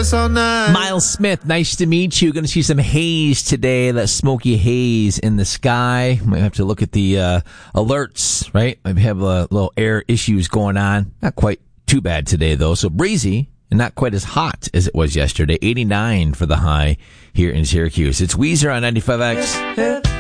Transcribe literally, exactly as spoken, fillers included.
dance all night. Miles Smith, nice to meet you. Going to see some haze today, that smoky haze in the sky. Might have to look at the uh, alerts, right? Maybe have a little air issues going on. Not quite too bad today, though. So breezy and not quite as hot as it was yesterday. eighty-nine for the high here in Syracuse. It's Weezer on ninety-five X.